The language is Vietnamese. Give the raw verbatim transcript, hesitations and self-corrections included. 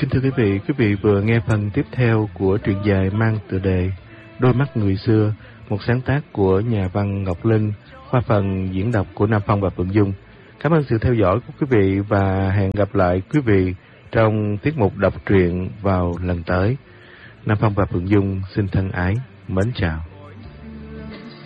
Kính thưa quý vị, quý vị vừa nghe phần tiếp theo của truyện dài mang tựa đề Đôi mắt người xưa, một sáng tác của nhà văn Ngọc Linh, qua phần diễn đọc của Nam Phong và Phượng Dung. Cảm ơn sự theo dõi của quý vị và hẹn gặp lại quý vị trong tiết mục đọc truyện vào lần tới. Nam Phong và Phượng Dung xin thân ái mến chào.